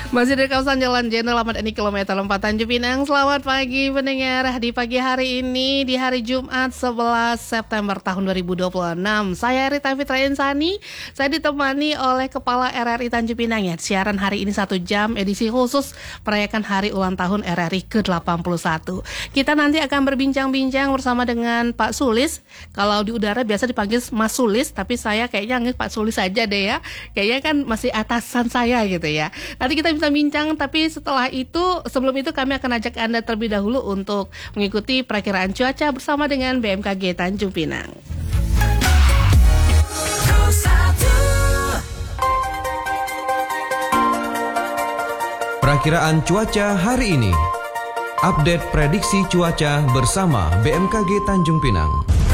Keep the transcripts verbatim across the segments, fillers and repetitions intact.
Masih dari kawasan Jalan Jenderal Ahmad Yani kilometer empat Tanjung Pinang. Selamat pagi pendengar. Di pagi hari ini, di hari Jumat sebelas September tahun dua ribu dua puluh enam, saya Rita Fitra Insani. Saya ditemani oleh Kepala R R I Tanjung Pinang ya. Siaran hari ini satu jam, edisi khusus merayakan hari ulang tahun R R I ke delapan puluh satu. Kita nanti akan berbincang-bincang bersama dengan Pak Sulis. Kalau di udara biasa dipanggil Mas Sulis, tapi saya kayaknya anggap Pak Sulis aja deh ya. Kayaknya kan masih atasan saya gitu ya. Nanti kita bisa bincang, tapi setelah itu, sebelum itu kami akan ajak Anda terlebih dahulu untuk mengikuti perakiraan cuaca bersama dengan B M K G Tanjung Pinang. Perakiraan cuaca hari ini. Update prediksi cuaca bersama B M K G Tanjung Pinang.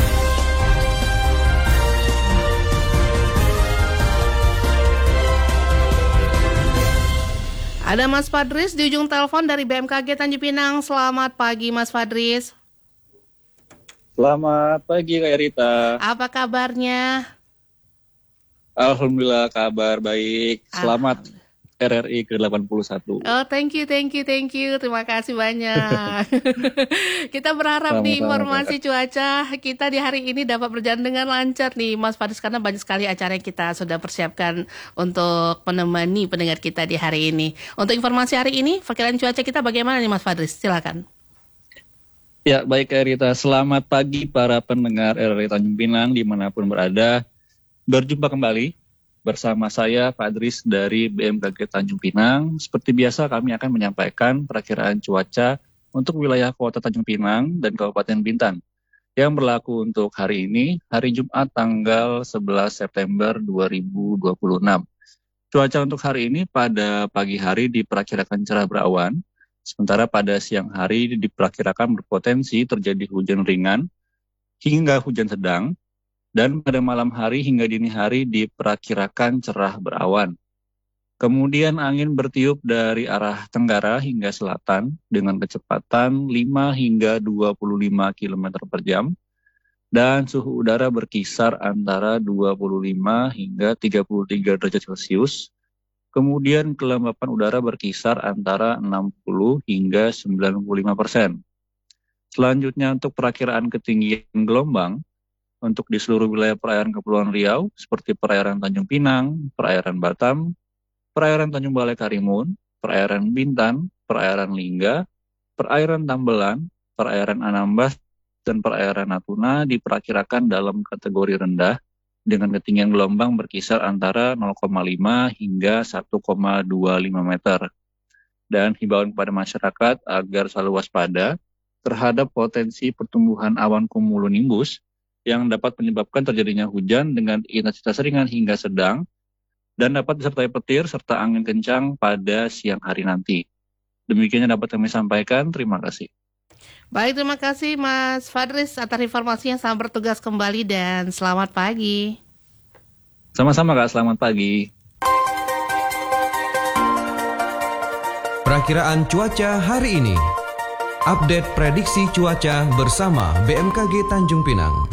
Ada Mas Fadris di ujung telepon dari B M K G Tanjung Pinang. Selamat pagi Mas Fadris. Selamat pagi Kak Rita. Apa kabarnya? Alhamdulillah kabar baik. Selamat R R I ke delapan puluh satu. Oh, thank you, thank you, thank you. Terima kasih banyak. Kita berharap Sama-sama, di informasi cuaca kita di hari ini dapat berjalan dengan lancar nih Mas Fadris, karena banyak sekali acara yang kita sudah persiapkan untuk menemani pendengar kita di hari ini. Untuk informasi hari ini, perkiraan cuaca kita bagaimana nih Mas Fadris? Silakan. Ya, baik Kak Rita. Selamat pagi para pendengar R R I Tanjung Pinang dimanapun berada. Berjumpa kembali bersama saya Fadris dari B M K G Tanjung Pinang. Seperti biasa kami akan menyampaikan perakiraan cuaca untuk wilayah Kota Tanjung Pinang dan Kabupaten Bintan yang berlaku untuk hari ini, hari Jumat tanggal sebelas September dua ribu dua puluh enam. Cuaca untuk hari ini pada pagi hari diperkirakan cerah berawan, sementara pada siang hari diperkirakan berpotensi terjadi hujan ringan hingga hujan sedang. Dan pada malam hari hingga dini hari diperkirakan cerah berawan. Kemudian angin bertiup dari arah tenggara hingga selatan dengan kecepatan lima hingga dua puluh lima kilometer per jam. Dan suhu udara berkisar antara dua puluh lima hingga tiga puluh tiga derajat Celcius. Kemudian kelembapan udara berkisar antara enam puluh hingga sembilan puluh lima persen. Selanjutnya untuk perakiraan ketinggian gelombang, untuk di seluruh wilayah perairan Kepulauan Riau, seperti perairan Tanjung Pinang, perairan Batam, perairan Tanjung Balai Karimun, perairan Bintan, perairan Lingga, perairan Tambelan, perairan Anambas, dan perairan Natuna diperkirakan dalam kategori rendah dengan ketinggian gelombang berkisar antara nol koma lima hingga satu koma dua lima meter. Dan himbauan kepada masyarakat agar selalu waspada terhadap potensi pertumbuhan awan cumulonimbus yang dapat menyebabkan terjadinya hujan dengan intensitas ringan hingga sedang dan dapat disertai petir serta angin kencang pada siang hari nanti. Demikian yang dapat kami sampaikan. Terima kasih. Baik, terima kasih Mas Fadris atas informasinya. Selamat bertugas kembali dan selamat pagi. Sama-sama Kak, selamat pagi. Perakiraan cuaca hari ini. Update prediksi cuaca bersama B M K G Tanjung Pinang.